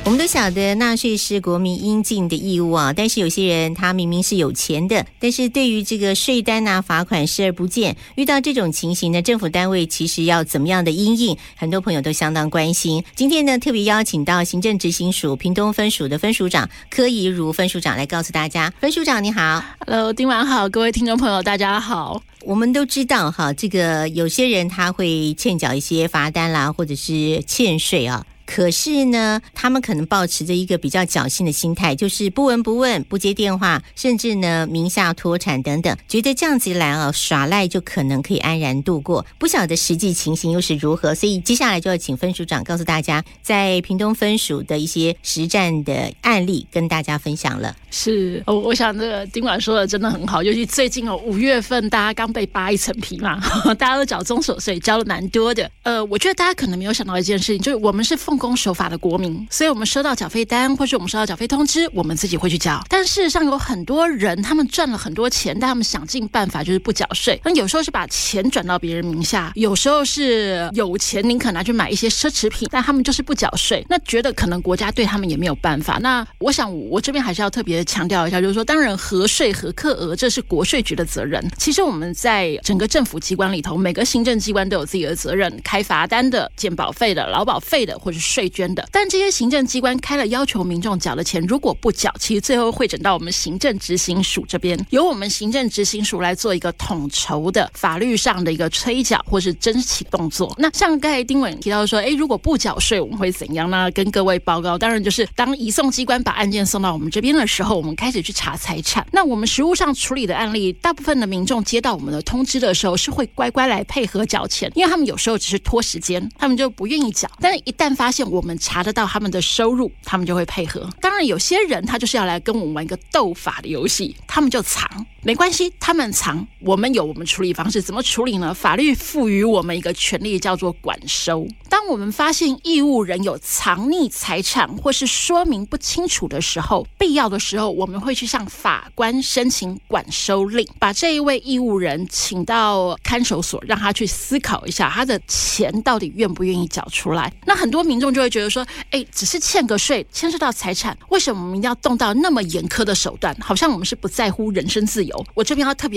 我们都晓得纳税是国民应尽的义务啊，但是有些人他明明是有钱的，但是对于这个税单啊罚款视而不见。遇到这种情形呢，政府单位其实要怎么样的因应，很多朋友都相当关心。今天呢，特别邀请到行政执行署屏东分署的分署长柯怡如分署长来告诉大家。分署长你好。 Hello， 丁晚好，各位听众朋友大家好。 我们都知道哈，这个有些人他会欠缴一些罚单啦，或者是欠税啊。可是呢，他们可能抱持着一个比较侥幸的心态，就是不闻不问，不接电话，甚至呢名下脱产等等，觉得这样子一来啊，耍赖就可能可以安然度过。不晓得实际情形又是如何，所以接下来就要请分署长告诉大家，在屏东分署的一些实战的案例跟大家分享了。 是，我想这个丁晚说的真的很好，尤其最近5月份大家刚被扒一层皮嘛，大家都缴综所税，交了蛮多的。我觉得大家可能没有想到一件事情，就是我们是奉公守法的国民，所以我们收到缴费单或是我们收到缴费通知，我们自己会去缴。但事实上有很多人他们赚了很多钱，但他们想尽办法就是不缴税。那有时候是把钱转到别人名下，有时候是有钱宁可拿去买一些奢侈品，但他们就是不缴税，那觉得可能国家对他们也没有办法。那我想我这边还是要特别强调一下，就是说当然核税核课额这是国税局的责任，其实我们在整个政府机关里头，每个行政机关都有自己的责任，开罚单的、健保费的、劳保费的或是税捐的。但这些行政机关开了要求民众缴的钱，如果不缴，其实最后会诊到我们行政执行署这边，由我们行政执行署来做一个统筹的法律上的一个催缴或是征启动作。那像刚才丁委提到说，如果不缴税我们会怎样呢？跟各位报告，当然就是当移送机关把案件送到我们这边的时候，我们开始去查财产。那我们实务上处理的案例，大部分的民众接到我们的通知的时候，是会乖乖来配合缴钱，因为他们有时候只是拖时间，他们就不愿意缴。但是一旦发现我们查得到他们的收入，他们就会配合。当然有些人他就是要来跟我们玩一个斗法的游戏，他们就藏，没关系，他们藏，我们有我们处理方式。怎么处理呢？法律赋予我们一个权利，叫做管收。当我们发现义务人有藏匿财产或是说明不清楚的时候，必要的时候我们会去向法官申请管收令，把这一位义务人请到看守所，让他去思考一下他的钱到底愿不愿意缴出来。那很多民众就会觉得说，只是欠个税，牵涉到财产，为什么我们一定要动到那么严苛的手段？好像我们是不在乎人身自由。我这边要特别